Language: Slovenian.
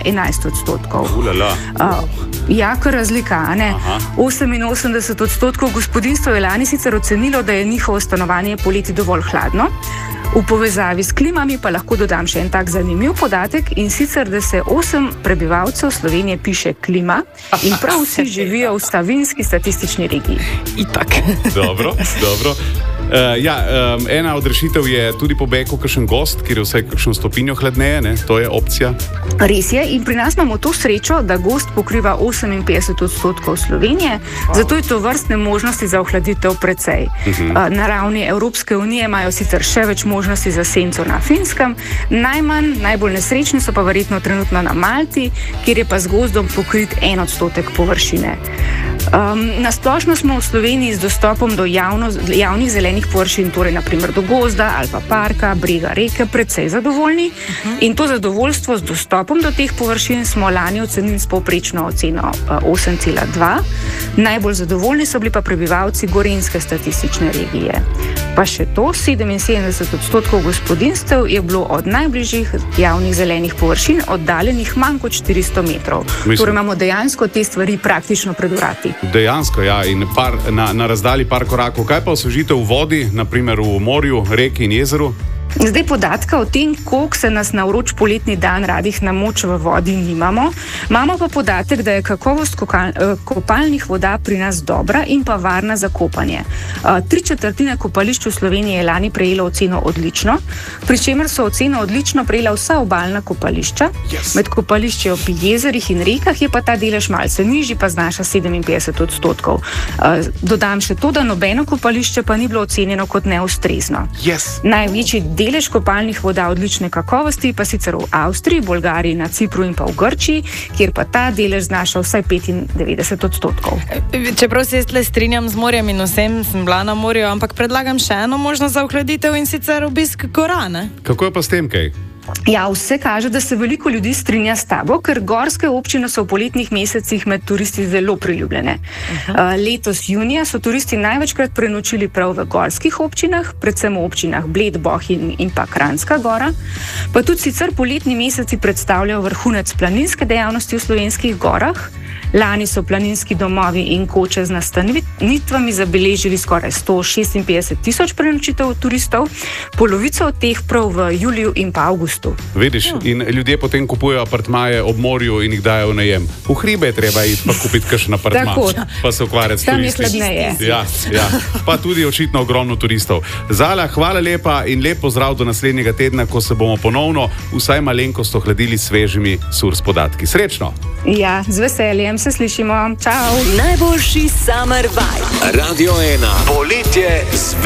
11%. Ulala. Ja, kar razlika, a ne? 88% gospodinjstev je lani sicer ocenilo, da je njihovo stanovanje poleti dovolj hladno. V povezavi s klimami pa lahko dodam še en tak zanimiv podatek, in sicer, da se 8 prebivalcev Slovenije piše klima in prav vsi živijo v Savinjski statistični regiji. Itak. Dobro. Ena od rešitev je tudi pobeg v kakšen gost, kjer je vsaj kakšno stopinjo hladneje, ne? To je opcija. Res je, in pri nas imamo to srečo, da gost pokriva 58% Slovenije, zato je to vrstne možnosti za ohladitev precej. Na ravni Evropske unije imajo sicer še več možnosti za senco na Finskem, najbolj nesrečni so pa verjetno trenutno na Malti, kjer je pa z gozdom pokrit 1% površine. Na splošno smo v Sloveniji z dostopom do javnih zelenih površin, torej naprimer do gozda ali pa parka, brega, reke, precej zadovoljni. In to zadovoljstvo z dostopom do teh površin smo lani ocenili s povprečno oceno 8,2. Najbolj zadovoljni so bili pa prebivalci Gorenjske statistične regije. Pa še to, 77% gospodinjstev je bilo od najbližjih javnih zelenih površin oddaljenih manj kot 400 metrov. Torej imamo dejansko te stvari praktično pred vrati. Dejansko, ja, in na razdalji par korakov. Kaj pa osvežitev v vodi, naprimer v morju, reki in jezeru? Zdaj podatka o tem, koliko se nas na vroč poletni dan radih namoči v vodi, nimamo. Imamo pa podatek, da je kakovost kopalnih voda pri nas dobra in pa varna za kopanje. 3/4 kopališč v Sloveniji je lani prejelo oceno odlično, pri čemer so oceno odlično prejela vsa obalna kopališča. Med kopališči ob jezerih in rekah je pa ta delež malce nižji, pa znaša 57%. Dodam še to, da nobeno kopališče pa ni bilo ocenjeno kot neustrezno. Največji delež kopalnih voda odlične kakovosti pa sicer v Avstriji, Bolgariji, na Cipru in pa v Grčiji, kjer pa ta delež znaša vsaj 95%. Čeprav se jaz tle strinjam z morjem in vsem, sem bila na morju, ampak predlagam še eno možnost za ohladitev, in sicer obisk gora, ne? Kako je pa s tem kaj? Ja, vse kaže, da se veliko ljudi strinja s tabo, ker gorske občine so v poletnih mesecih med turisti zelo priljubljene. Letos junija so turisti največkrat prenočili prav v gorskih občinah, predvsem v občinah Bled, Bohinj in pa Kranjska Gora. Pa tudi sicer poletni meseci predstavljajo vrhunec planinske dejavnosti v slovenskih gorah. Lani so planinski domovi in koče z nastanitvami zabeležili skoraj 156 tisoč prenočitev turistov, polovico od teh prav v juliju in pa avgustu. Vidiš, in ljudje potem kupujejo apartmaje ob morju in jih dajo v najem. V hribe je treba iti pa kupiti kakšen apartma, pa se ukvarjati s turisti. Tam je hladneje. Ja. Pa tudi očitno ogromno turistov. Zala, hvala lepa in lep pozdrav do naslednjega tedna, ko se bomo ponovno vsaj malenkost ohladili s svežimi SURS podatki. Srečno! Ja, z veseljem se slišimo. Čau! Najboljši summer vibe. Radio 1. Poletje